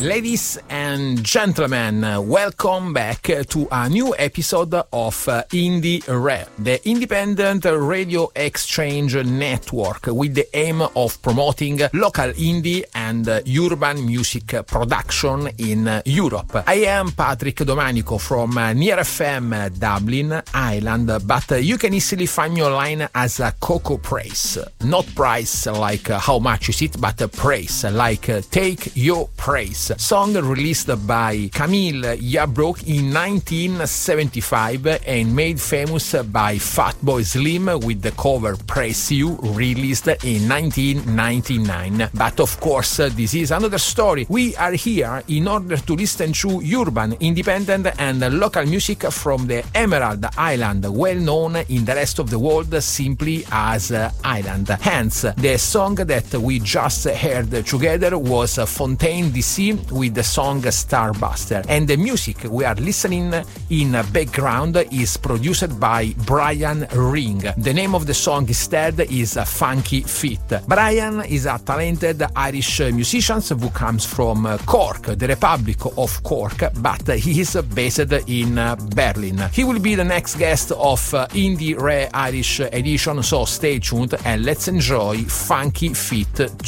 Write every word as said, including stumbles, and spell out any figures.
Ladies and gentlemen, welcome back to a new episode of uh, Indie Re, the independent radio exchange network with the aim of promoting local indie and uh, urban music production in uh, Europe. I am Patrick Domanico from uh, Near F M Dublin, Ireland, but uh, you can easily find me online as a Coco Praise. Not price like uh, how much is it, but uh, praise like uh, Take Your Praise. Song released by Camille Yarbrough in nineteen seventy-five and made famous by Fatboy Slim with the cover Praise You, released in nineteen ninety-nine. But of course, this is another story. We are here in order to listen to urban, independent and local music from the Emerald Island, well known in the rest of the world simply as Island. Hence, the song that we just heard together was Fontaine D C with the song Starbuster, and the music we are listening in background is produced by Brian Ring. The name of the song instead is Funky Fit. Brian is a talented Irish musician who comes from Cork, the Republic of Cork, but he is based in Berlin. He will be the next guest of Indie Re Irish edition, so stay tuned and let's enjoy Funky Fit